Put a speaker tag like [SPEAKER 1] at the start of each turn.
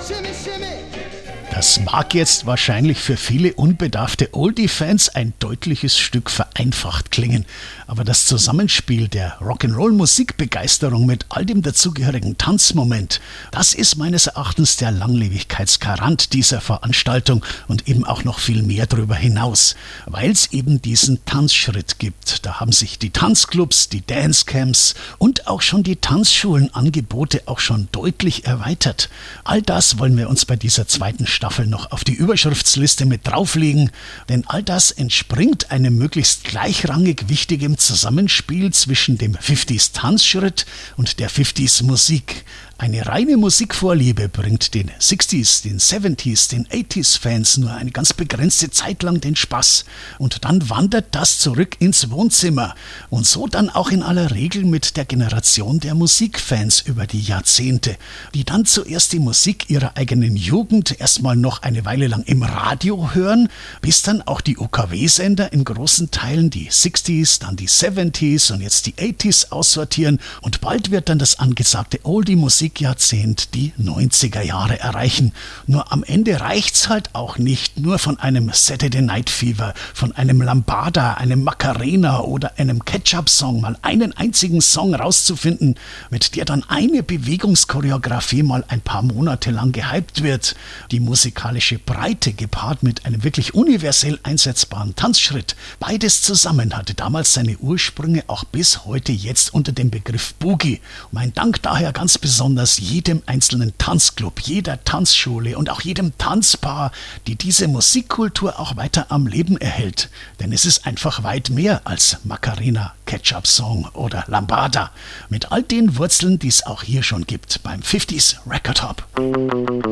[SPEAKER 1] Das mag jetzt wahrscheinlich für viele unbedarfte Oldie-Fans ein deutliches Stück vereinfacht klingen, aber das Zusammenspiel der Rock'n'Roll-Musikbegeisterung mit all dem dazugehörigen Tanzmoment, das ist meines Erachtens der Langlebigkeitsgarant dieser Veranstaltung und eben auch noch viel mehr darüber hinaus, weil es eben diesen Tanzschritt gibt. Da haben sich die Tanzclubs, die Dancecamps und auch schon die Tanzschulenangebote auch schon deutlich erweitert. All das wollen wir uns bei dieser zweiten Staffel noch auf die Überschriftsliste mit drauflegen, denn all das entspringt einem möglichst gleichrangig wichtigen Zusammenspiel zwischen dem 50s Tanzschritt und der 50s Musik. Eine reine Musikvorliebe bringt den 60s, den 70s, den 80s Fans nur eine ganz begrenzte Zeit lang den Spaß. Und dann wandert das zurück ins Wohnzimmer. Und so dann auch in aller Regel mit der Generation der Musikfans über die Jahrzehnte, die dann zuerst die Musik ihrer eigenen Jugend erstmal noch eine Weile lang im Radio hören, bis dann auch die UKW-Sender in großen Teilen die 60s, dann die 70s und jetzt die 80s aussortieren. Und bald wird dann das angesagte Oldie-Musikjahrzehnt die 90er Jahre erreichen. Nur am Ende reicht's halt auch nicht nur von einem Saturday Night Fever, von einem Lambada, einem Macarena oder einem Ketchup-Song mal einen einzigen Song rauszufinden, mit der dann eine Bewegungschoreografie mal ein paar Monate lang gehypt wird. Die musikalische Breite gepaart mit einem wirklich universell einsetzbaren Tanzschritt, beides zusammen hatte damals seine Ursprünge auch bis heute jetzt unter dem Begriff Boogie. Mein Dank daher ganz besonders jedem einzelnen Tanzclub, jeder Tanzschule und auch jedem Tanzpaar, die diese Musikkultur auch weiter am Leben erhält. Denn es ist einfach weit mehr als Macarena, Ketchup-Song oder Lambada. Mit all den Wurzeln, die es auch hier schon gibt beim 50s Record Hop.